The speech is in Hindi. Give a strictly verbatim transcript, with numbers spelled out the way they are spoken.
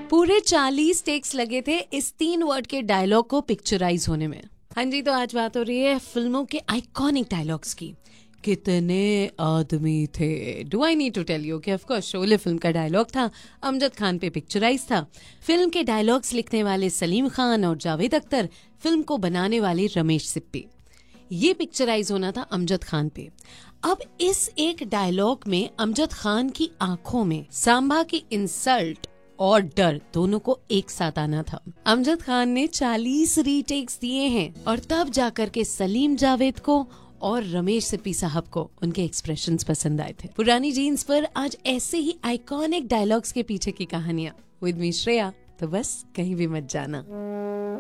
पूरे चालीस टेक्स लगे थे इस तीन वर्ड के डायलॉग को पिक्चराइज होने में। हाँ जी, तो आज बात हो रही है फिल्मों के आइकॉनिक डायलॉग्स की। कितने आदमी थे। Do I need to tell you कि ऑफ कोर्स शोले फिल्म का डायलॉग था, अमजद खान पे पिक्चराइज था। फिल्म के डायलॉग्स लिखने वाले सलीम खान और जावेद अख्तर, फिल्म को बनाने वाले रमेश सिप्पी। ये पिक्चराइज होना था अमजद खान पे। अब इस एक डायलॉग में अमजद खान की आंखों में सांबा की इंसल्ट और डर दोनों को एक साथ आना था। अमजद खान ने चालीस रीटेक्स दिए हैं और तब जाकर के सलीम जावेद को और रमेश सिप्पी साहब को उनके एक्सप्रेशंस पसंद आए थे। पुरानी जीन्स पर आज ऐसे ही आइकॉनिक डायलॉग्स के पीछे की कहानियां विद मी श्रेया, तो बस कहीं भी मत जाना।